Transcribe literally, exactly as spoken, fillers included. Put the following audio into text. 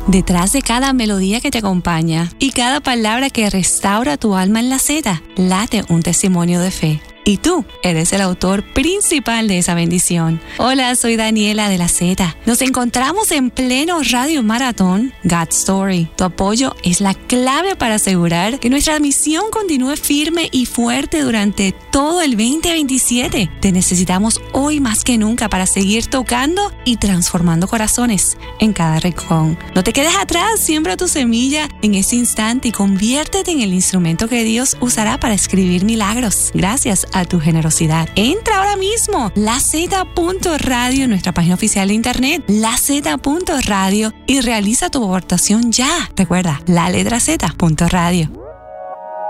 Detrás de cada melodía que te acompaña y cada palabra que restaura tu alma en la Z, late un testimonio de fe. Y tú eres el autor principal de esa bendición. Hola, soy Daniela de la Z. Nos encontramos en pleno Radio Maratón God's Story. Tu apoyo es la clave para asegurar que nuestra misión continúe firme y fuerte durante todo el veinte veintisiete. Te necesitamos hoy más que nunca para seguir tocando y transformando corazones en cada rincón. No te quedes atrás, siembra tu semilla en ese instante y conviértete en el instrumento que Dios usará para escribir milagros. Gracias a tu generosidad. Entra ahora mismo la z punto radio en nuestra página oficial de internet, la z punto radio, y realiza tu aportación ya. Recuerda, la letra Z punto radio.